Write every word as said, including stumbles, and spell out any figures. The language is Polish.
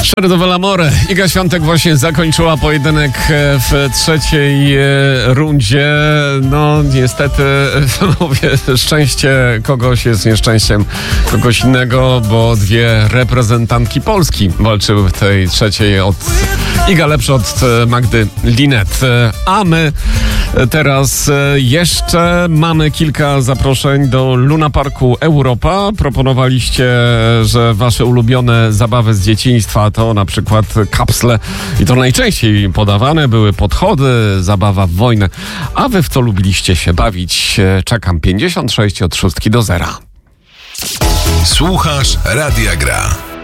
Szerdo Velamore. Iga Świątek właśnie zakończyła pojedynek w trzeciej rundzie. No niestety, mówię, szczęście kogoś jest nieszczęściem kogoś innego, bo dwie reprezentantki Polski walczyły w tej trzeciej. Od Iga lepsza od Magdy Linette. A my teraz jeszcze mamy kilka zaproszeń do Luna Parku Europa. Proponowaliście, że wasze ulubione zabawy z dzieciństwa to na przykład kapsle i to najczęściej podawane były podchody, zabawa w wojnę. A wy w co lubiliście się bawić? Czekam pięćdziesiąt sześć od szóstki do zera. Słuchasz Radia Gra.